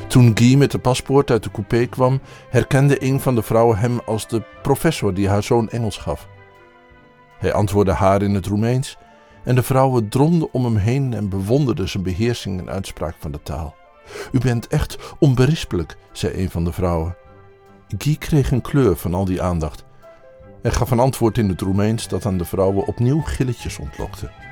Toen Guy met de paspoort uit de coupé kwam, herkende een van de vrouwen hem als de professor die haar zoon Engels gaf. Hij antwoordde haar in het Roemeens en de vrouwen dromden om hem heen en bewonderden zijn beheersing en uitspraak van de taal. U bent echt onberispelijk, zei een van de vrouwen. Guy kreeg een kleur van al die aandacht en gaf een antwoord in het Roemeens dat aan de vrouwen opnieuw gilletjes ontlokte.